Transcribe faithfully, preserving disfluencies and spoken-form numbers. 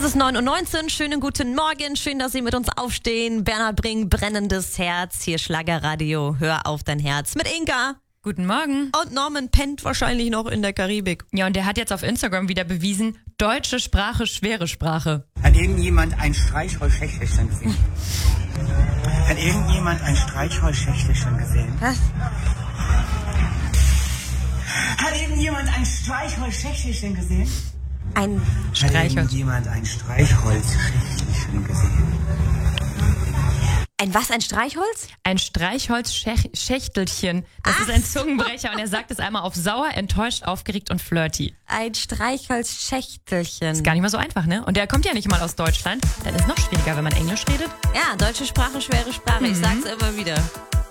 ist neun Uhr neunzehn. Schönen guten Morgen. Schön, dass Sie mit uns aufstehen. Bernhard Brink, brennendes Herz. Hier Schlagerradio. Hör auf dein Herz. Mit Inka. Guten Morgen. Und Norman pennt wahrscheinlich noch in der Karibik. Ja, und der hat jetzt auf Instagram wieder bewiesen, deutsche Sprache, schwere Sprache. Hat irgendjemand ein Streichholzschächtelchen gesehen? Hat irgendjemand ein Streichholzschächtelchen gesehen? Was? Hat irgendjemand ein Streichholzschächtelchen gesehen? Ein Hat Streichholz. irgendjemand ein Streichholzschächtelchen gesehen? Ein was? Ein Streichholz? Ein Streichholzschächtelchen. Das Ach ist ein so. Zungenbrecher und er sagt es einmal auf sauer, enttäuscht, aufgeregt und flirty. Ein Streichholzschächtelchen. Ist gar nicht mal so einfach, ne? Und der kommt ja nicht mal aus Deutschland. Dann ist es noch schwieriger, wenn man Englisch redet. Ja, deutsche Sprache, schwere Sprache. Ich sag's immer wieder.